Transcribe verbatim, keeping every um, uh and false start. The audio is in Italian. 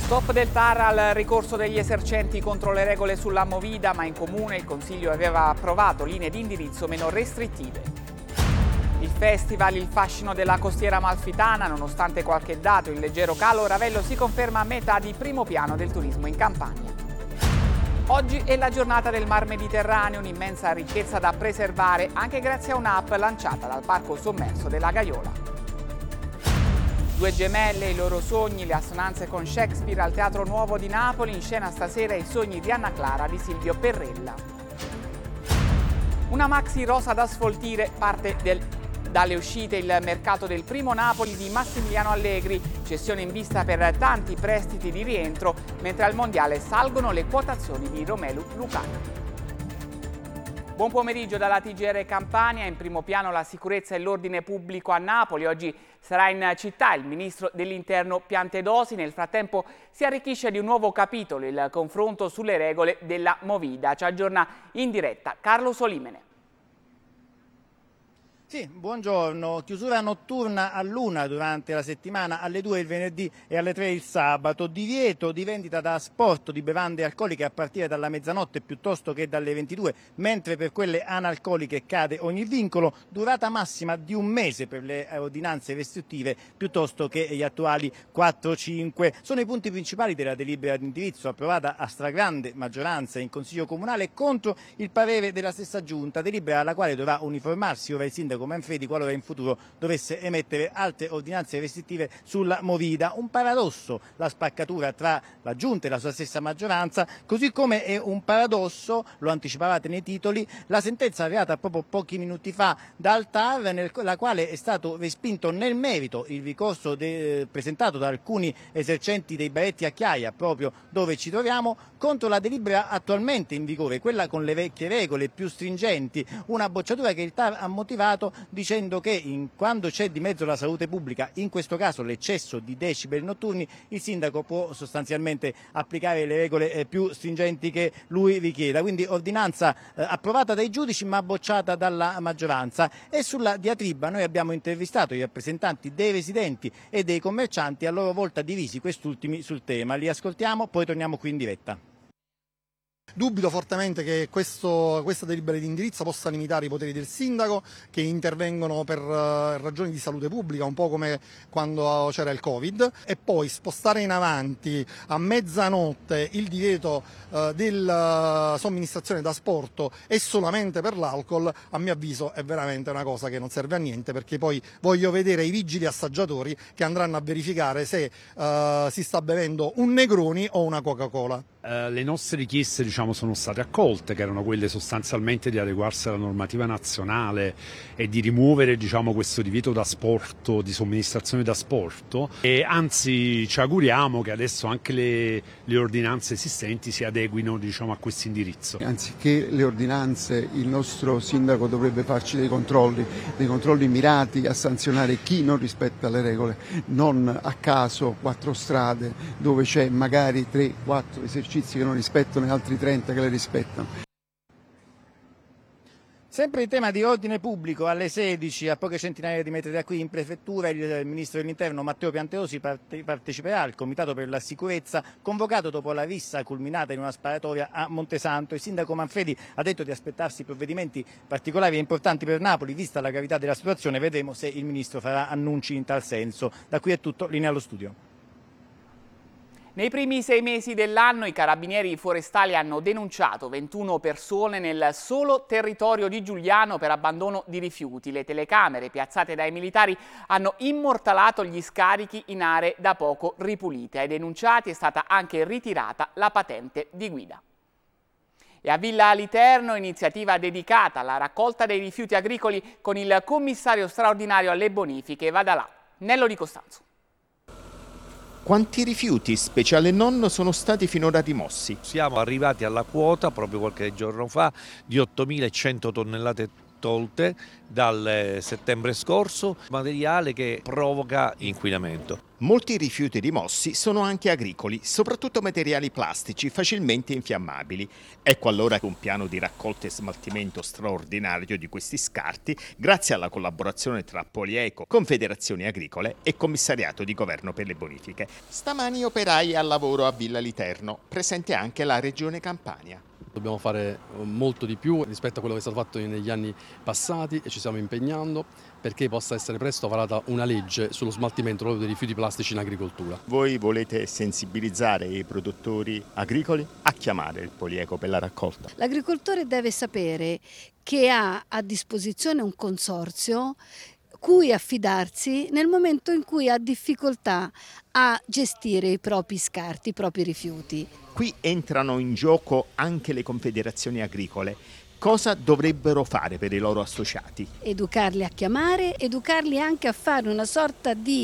Stop del T A R al ricorso degli esercenti contro le regole sulla Movida, ma in comune il Consiglio aveva approvato linee di indirizzo meno restrittive. Il festival Il fascino della costiera amalfitana, nonostante qualche dato in leggero calo, Ravello si conferma a metà di primo piano del turismo in Campania. Oggi è la giornata del Mar Mediterraneo, un'immensa ricchezza da preservare anche grazie a un'app lanciata dal Parco Sommerso della Gaiola. Due gemelle, i loro sogni, le assonanze con Shakespeare al Teatro Nuovo di Napoli, in scena stasera I sogni di Anna Clara di Silvio Perrella. Una maxi rosa da sfoltire, parte del, dalle uscite il mercato del primo Napoli di Massimiliano Allegri, cessione in vista per tanti prestiti di rientro, mentre al Mondiale salgono le quotazioni di Romelu Lukaku. Buon pomeriggio dalla T G R Campania, in primo piano la sicurezza e l'ordine pubblico a Napoli. Oggi sarà in città il ministro dell'Interno Piantedosi. Nel frattempo si arricchisce di un nuovo capitolo, il confronto sulle regole della Movida. Ci aggiorna in diretta Carlo Solimene. Sì, buongiorno. Chiusura notturna all'una durante la settimana, alle due il venerdì e alle tre il sabato. Divieto di vendita da asporto di bevande alcoliche a partire dalla mezzanotte piuttosto che dalle ventidue, mentre per quelle analcoliche cade ogni vincolo. Durata massima di un mese per le ordinanze restrittive piuttosto che gli attuali quattro cinque. Sono i punti principali della delibera di indirizzo approvata a stragrande maggioranza in Consiglio Comunale contro il parere della stessa Giunta, delibera alla quale dovrà uniformarsi ora il sindaco Manfredi qualora in futuro dovesse emettere altre ordinanze restrittive sulla Movida. Un paradosso la spaccatura tra la Giunta e la sua stessa maggioranza, così come è un paradosso, lo anticipavate nei titoli, la sentenza arrivata proprio pochi minuti fa dal T A R, nella quale è stato respinto nel merito il ricorso de, presentato da alcuni esercenti dei baretti a Chiaia, proprio dove ci troviamo, contro la delibera attualmente in vigore, quella con le vecchie regole più stringenti, una bocciatura che il T A R ha motivato dicendo che in, quando c'è di mezzo la salute pubblica, in questo caso l'eccesso di decibel notturni, il sindaco può sostanzialmente applicare le regole eh, più stringenti che lui richieda. Quindi ordinanza eh, approvata dai giudici ma bocciata dalla maggioranza. E sulla diatriba noi abbiamo intervistato i rappresentanti dei residenti e dei commercianti, a loro volta divisi quest'ultimi sul tema. Li ascoltiamo, poi torniamo qui in diretta. Dubito fortemente che questo, questa delibera di indirizzo possa limitare i poteri del sindaco, che intervengono per uh, ragioni di salute pubblica, un po' come quando c'era il Covid, e poi spostare in avanti a mezzanotte il divieto uh, della somministrazione da asporto e solamente per l'alcol, a mio avviso è veramente una cosa che non serve a niente, perché poi voglio vedere i vigili assaggiatori che andranno a verificare se uh, si sta bevendo un Negroni o una Coca-Cola. Uh, le nostre richieste, diciamo, sono state accolte, che erano quelle sostanzialmente di adeguarsi alla normativa nazionale e di rimuovere, diciamo, questo divieto d'asporto, di somministrazione d'asporto, e anzi ci auguriamo che adesso anche le, le ordinanze esistenti si adeguino, diciamo, a questo indirizzo. Anziché le ordinanze, il nostro sindaco dovrebbe farci dei controlli, dei controlli mirati a sanzionare chi non rispetta le regole, non a caso quattro strade dove c'è magari tre quattro esercizi che non rispettano e altri trenta che le rispettano. Sempre in tema di ordine pubblico, alle sedici, a poche centinaia di metri da qui in prefettura, il ministro dell'Interno Matteo Piantedosi parte, parteciperà al Comitato per la Sicurezza convocato dopo la rissa culminata in una sparatoria a Montesanto. Il sindaco Manfredi ha detto di aspettarsi provvedimenti particolari e importanti per Napoli, vista la gravità della situazione. Vedremo se il ministro farà annunci in tal senso. Da qui è tutto, linea allo studio. Nei primi sei mesi dell'anno i carabinieri forestali hanno denunciato ventuno persone nel solo territorio di Giugliano per abbandono di rifiuti. Le telecamere piazzate dai militari hanno immortalato gli scarichi in aree da poco ripulite. Ai denunciati è stata anche ritirata la patente di guida. E a Villa Aliterno, iniziativa dedicata alla raccolta dei rifiuti agricoli con il commissario straordinario alle bonifiche Vadalà, Nello Di Costanzo. Quanti rifiuti, speciale e non, sono stati finora rimossi? Siamo arrivati alla quota, proprio qualche giorno fa, di ottomilacento tonnellate tolte dal settembre scorso, materiale che provoca inquinamento. Molti rifiuti rimossi sono anche agricoli, soprattutto materiali plastici facilmente infiammabili. Ecco allora un piano di raccolta e smaltimento straordinario di questi scarti, grazie alla collaborazione tra Polieco, Confederazioni Agricole e Commissariato di Governo per le Bonifiche. Stamani operai al lavoro a Villa Literno, presente anche la Regione Campania. Dobbiamo fare molto di più rispetto a quello che è stato fatto negli anni passati e ci stiamo impegnando perché possa essere presto varata una legge sullo smaltimento proprio dei rifiuti plastici in agricoltura. Voi volete sensibilizzare i produttori agricoli a chiamare il Polieco per la raccolta? L'agricoltore deve sapere che ha a disposizione un consorzio cui affidarsi nel momento in cui ha difficoltà a gestire i propri scarti, i propri rifiuti. Qui entrano in gioco anche le confederazioni agricole. Cosa dovrebbero fare per i loro associati? Educarli a chiamare, educarli anche a fare una sorta di